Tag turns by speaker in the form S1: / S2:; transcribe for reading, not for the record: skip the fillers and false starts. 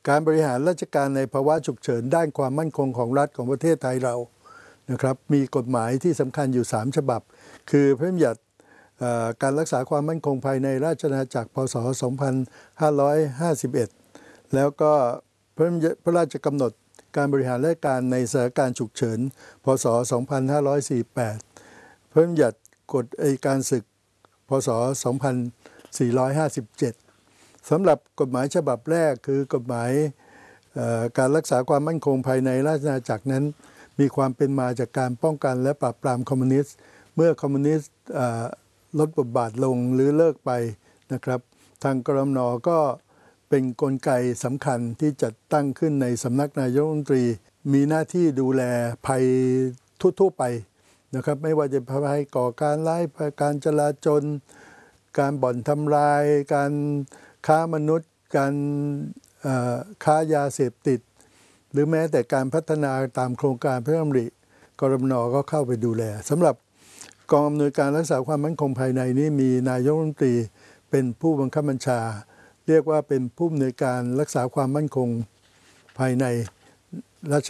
S1: การบริหารราชการในภาวะฉุกเฉินด้านความมั่นคงของรัฐของประเทศไทยเรานะครับมีกฎหมายที่สำคัญอยู่3ฉบับคือพระราชบัญญัติการรักษาความมั่นคงภายในราชอาณาจักรพ.ศ. 2551แล้วก็พระราชกำหนดการบริหารราชการในสถานการณ์ฉุกเฉินพ.ศ. 2548พระราชบัญญัติกฎอัยการศึกพ.ศ. 2457สำหรับกฎหมายฉบับแรกคือกฎหมายการรักษาความมั่นคงภายในราชอาณาจักรนั้นมีความเป็นมาจากการป้องกันและปราบปรามคอมมิวนิสต์เมื่อคอมมิวนิสต์ลดบทบาทลงหรือเลิกไปนะครับทางกรมน.ก็เป็นกลไกสำคัญที่จัดตั้งขึ้นในสำนักนายกรัฐมนตรีมีหน้าที่ดูแลภัยทั่วไปนะครับไม่ว่าจะภัยก่อการร้ายการจลาจลการบ่อนทำลายการค้ามนุษย์การค้ายาเสพติดหรือแม้แต่การพัฒนาตามโครงการพระราชดำริกรมน.ก็เข้าไปดูแลสำหรับกองอำนวยการรักษาความมั่นคงภายในนี้มีนายกรัฐมนตรีเป็นผู้บังคับบัญชาเรียกว่าเป็นผู้อำนวยการรักษาความมั่นคงภายในราช